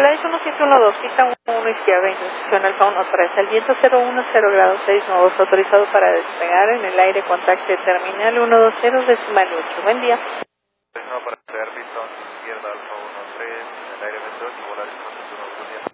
Polaris 1712, pista 1 izquierda, intersección Alfa 13, el viento 010 grados 6 nudos, autorizado para despegar en el aire, contacte terminal 120 decimal 8. Buen día. No, para despegar pista 11 izquierda Alfa 13, en el aire 28, Polaris 1712.